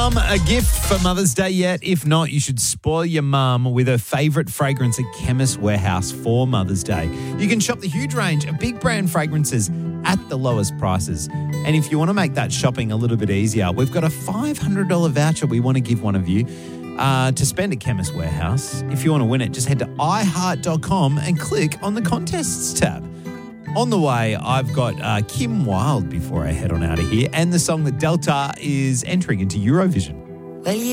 mum a gift for Mother's Day yet? If not, you should spoil your mum with her favourite fragrance at Chemist Warehouse for Mother's Day. You can shop the huge range of big brand fragrances at the lowest prices. And if you want to make that shopping a little bit easier, we've got a $500 voucher we want to give one of you to spend at Chemist Warehouse. If you want to win it, just head to iheart.com and click on the contests tab. On the way, I've got Kim Wilde before I head on out of here, and the song that Delta is entering into Eurovision. Well, you